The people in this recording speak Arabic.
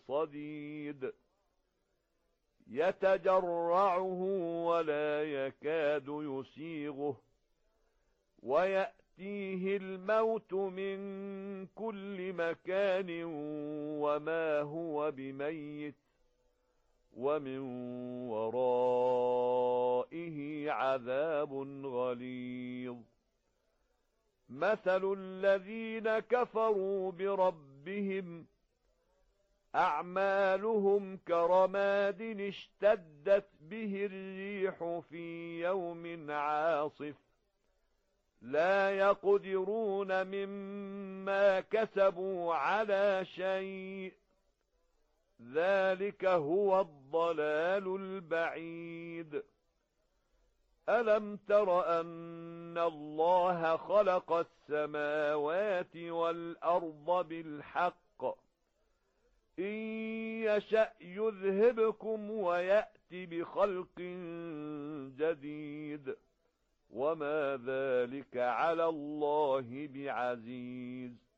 صديد يتجرعه ولا يكاد يسيغه ويأتيه الموت من كل مكان وما هو بميت ومن ورائه عذاب غليظ مثل الذين كفروا بربهم أعمالهم كرماد اشتدت به الريح في يوم عاصف لا يقدرون مما كسبوا على شيء ذلك هو الضلال البعيد ألم تر أن الله خلق السماوات والأرض بالحق إن يشأ يذهبكم ويأت بخلق جديد وما ذلك على الله بعزيز